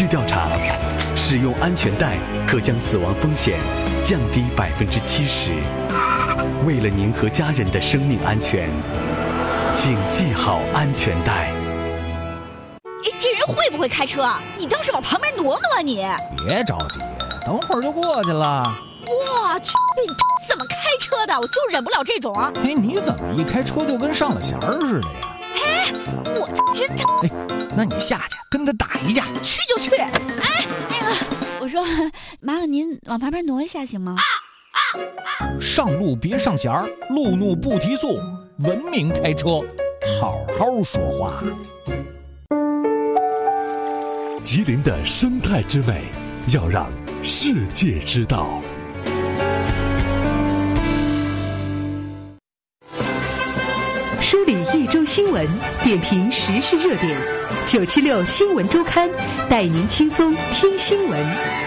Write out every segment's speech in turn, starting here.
据调查，使用安全带可将死亡风险降低70%。为了您和家人的生命安全，请系好安全带。 这人会不会开车？你倒是往旁边挪挪啊你！ 别着急，等会儿就过去了。 我去，你怎么开车的？我就忍不了这种。 你怎么一开车就跟上了弦儿似的呀？ 我真的。 那你下去跟他打一架。 去就去。我说，麻烦您往旁边挪一下行吗？ 上路别上弦儿，路怒不提速，文明开车，好好说话。 吉林的生态之美，要让世界知道。 梳理一周新闻，点评时事热点，976新闻周刊带您轻松听新闻。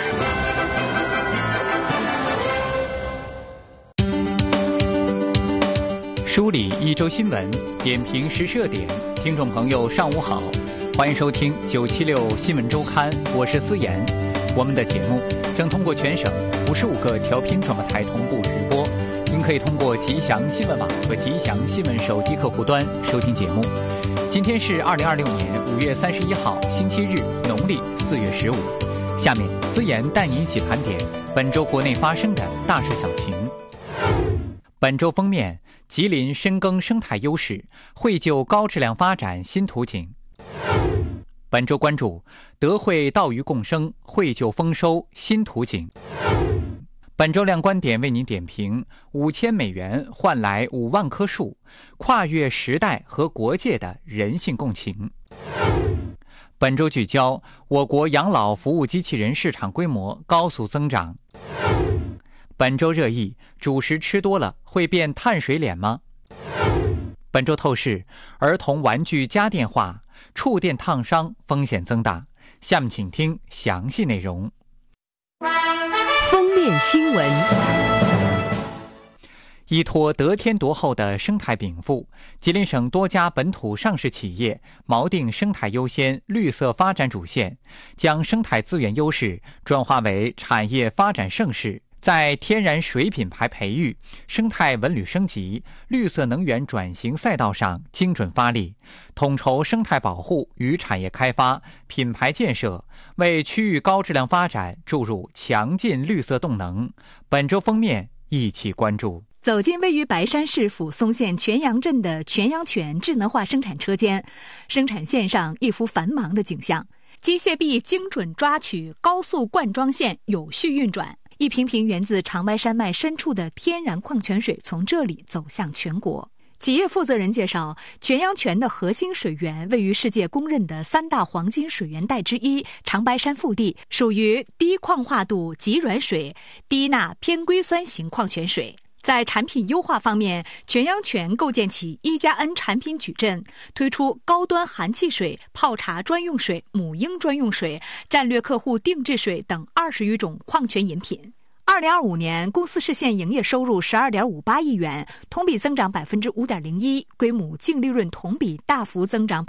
梳理一周新闻，点评时事热点，听众朋友上午好，欢迎收听976新闻周刊，我是思妍。我们的节目正通过全省55个调频转播台同步直播，您可以通过吉祥新闻网和吉祥新闻手机客户端收听节目。今天是2026年5月31号，星期日，农历4月15。下面思妍带您一起盘点本周国内发生的大事小情。本周封面，吉林深耕生态优势，绘就高质量发展新图景。本周关注，德惠稻鱼共生，绘就丰收新图景。本周亮观点为您点评$5000换来5万棵树，跨越时代和国界的人性共情。本周聚焦，我国养老服务机器人市场规模高速增长。本周热议，主食吃多了会变碳水脸吗？本周透视，儿童玩具家电化，触电烫伤风险增大。下面请听详细内容。 封面新闻。 依托得天独厚的生态禀赋，吉林省多家本土上市企业锚定生态优先、绿色发展主线，将生态资源优势转化为产业发展盛世，在天然水品牌培育、生态文旅升级、绿色能源转型赛道上精准发力，统筹生态保护与产业开发、品牌建设，为区域高质量发展注入强劲绿色动能。本周封面一起关注。 走进位于白山市抚松县全阳镇的全阳泉智能化生产车间，生产线上一幅繁忙的景象，机械臂精准抓取，高速灌装线有序运转，一瓶瓶源自长白山脉深处的天然矿泉水从这里走向全国。企业负责人介绍，全阳泉的核心水源位于世界公认的3大黄金水源带之一长白山腹地，属于低矿化度极软水、低钠偏硅酸型矿泉水。在产品优化方面，全阳泉构建起1+N 产品矩阵，推出高端含气水、泡茶专用水、母婴专用水、战略客户定制水等20余种矿泉饮品。2025年，公司实现营业收入12.58亿元，同比增长5.01%，归母净利润同比大幅增长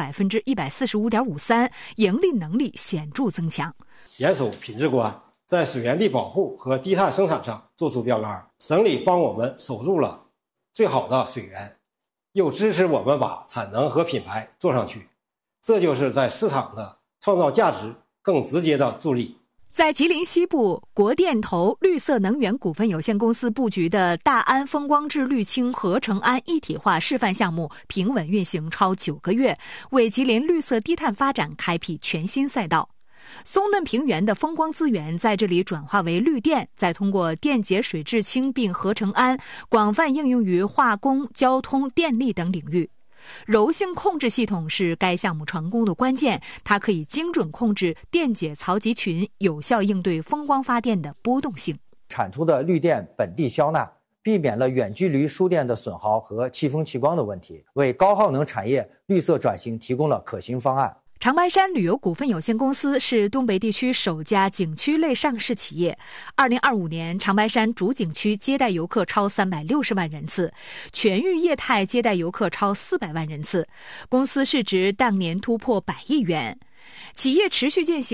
145.53%，盈利能力显著增强。 严守品质关，在水源地保护和低碳生产上做出标杆，省里帮我们守住了最好的水源，又支持我们把产能和品牌做上去，这就是在市场的创造价值更直接的助力。 在吉林西部，国电投绿色能源股份有限公司布局的大安风光制氯氢合成氨一体化示范项目平稳运行超9个月，为吉林绿色低碳发展开辟全新赛道。松嫩平原的风光资源在这里转化为绿电，再通过电解水制氢并合成氨，广泛应用于化工、交通、电力等领域。柔性控制系统是该项目成功的关键，它可以精准控制电解槽集群，有效应对风光发电的波动性。 产出的绿电本地消纳，避免了远距离输电的损耗和气风气光的问题，为高耗能产业绿色转型提供了可行方案。 长白山旅游股份有限公司是东北地区首家景区类上市企业。2025年，长白山主景区接待游客超360万人次，全域业态接待游客超400万人次，公司市值当年突破100亿元。企业持续践行